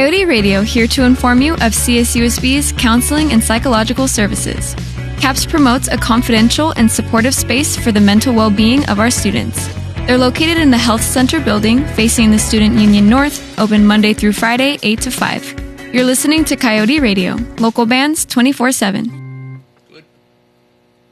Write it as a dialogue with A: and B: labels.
A: Coyote Radio, here to inform you of CSUSB's counseling and psychological services. CAPS promotes a confidential and supportive space for the mental well-being of our students. They're located in the Health Center building, facing the Student Union North, open Monday through Friday, 8 to 5. You're listening to Coyote Radio, local bands 24/7.